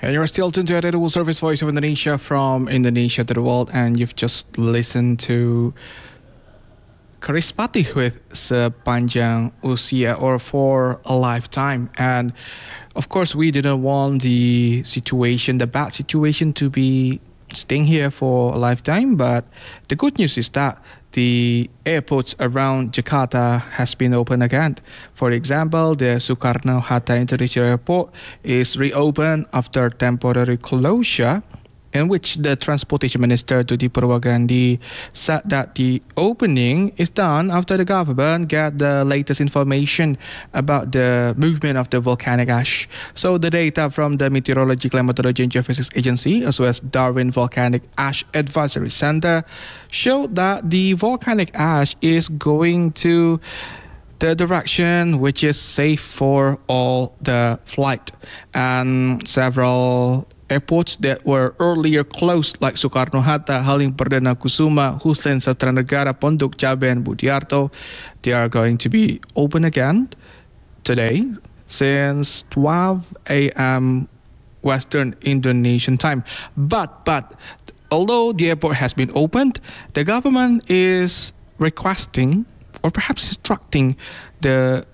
And you're still tuned to Edible Service Voice of Indonesia from Indonesia to the world, and you've just listened to Kerispatih with Sepanjang Usia, or For a Lifetime. And of course, we didn't want the bad situation to be staying here for a lifetime, but the good news is that the airports around Jakarta has been open again. For example, the Soekarno-Hatta International Airport is reopened after temporary closure, in which the Transportation Minister Tuti Purwagandi said that the opening is done after the government get the latest information about the movement of the volcanic ash. So the data from the Meteorology, Climatology and Geophysics Agency, as well as Darwin Volcanic Ash Advisory Center, showed that the volcanic ash is going to the direction which is safe for all the flight. And several airports that were earlier closed, like Soekarno-Hatta, Halim Perdana Kusuma, Hussein Sastranegara, Pondok Cabe, and Budiarto, they are going to be open again today since 12 a.m. Western Indonesian time. But although the airport has been opened, the government is requesting or perhaps instructing the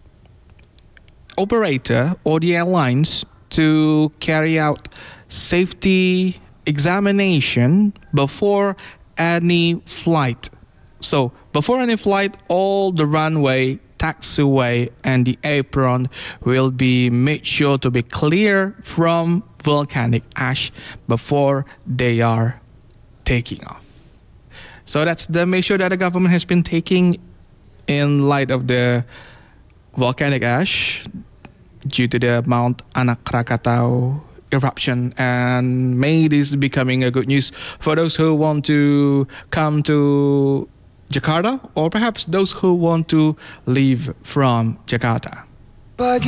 operator or the airlines to carry out safety examination before any flight. So before any flight, all the runway, taxiway, and the apron will be made sure to be clear from volcanic ash before they are taking off. So that's the measure that the government has been taking in light of the volcanic ash due to the Mount Anak Krakatau eruption, and may this becoming a good news for those who want to come to Jakarta, or perhaps those who want to leave from Jakarta.